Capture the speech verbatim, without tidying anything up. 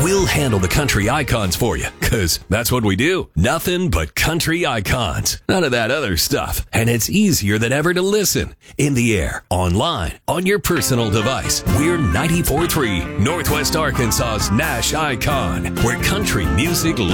We'll handle the country icons for you, because that's what we do. Nothing but country icons. None of that other stuff. And it's easier than ever to listen. In the air, online, on your personal device. We're ninety-four point three, Northwest Arkansas's Nash Icon, where country music lives.